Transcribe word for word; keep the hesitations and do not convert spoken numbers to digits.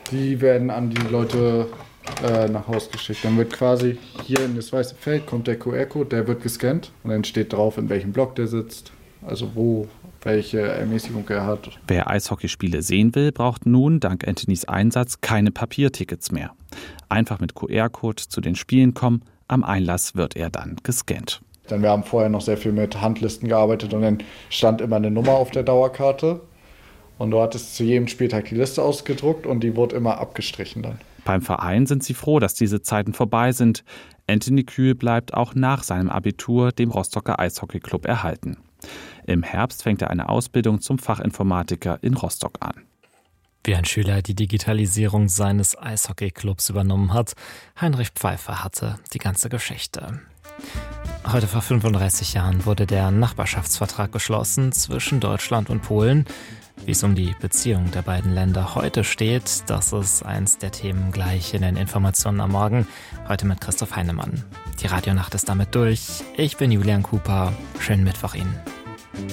Die werden an die Leute äh, nach Hause geschickt. Dann wird quasi hier in das weiße Feld kommt der Q R-Code, der wird gescannt und dann steht drauf, in welchem Block der sitzt, also wo, welche Ermäßigung er hat. Wer Eishockeyspiele sehen will, braucht nun dank Anthonys Einsatz keine Papiertickets mehr. Einfach mit Q R-Code zu den Spielen kommen, am Einlass wird er dann gescannt. Denn wir haben vorher noch sehr viel mit Handlisten gearbeitet und dann stand immer eine Nummer auf der Dauerkarte. Und du hattest zu jedem Spieltag die Liste ausgedruckt und die wurde immer abgestrichen dann. Beim Verein sind sie froh, dass diese Zeiten vorbei sind. Anthony Kühl bleibt auch nach seinem Abitur dem Rostocker Eishockeyclub erhalten. Im Herbst fängt er eine Ausbildung zum Fachinformatiker in Rostock an. Wie ein Schüler die Digitalisierung seines Eishockeyclubs übernommen hat, Heinrich Pfeiffer hatte die ganze Geschichte. Heute vor fünfunddreißig Jahren wurde der Nachbarschaftsvertrag geschlossen zwischen Deutschland und Polen. Wie es um die Beziehung der beiden Länder heute steht, das ist eins der Themen gleich in den Informationen am Morgen. Heute mit Christoph Heinemann. Die Radionacht ist damit durch. Ich bin Julian Cooper. Schönen Mittwoch Ihnen.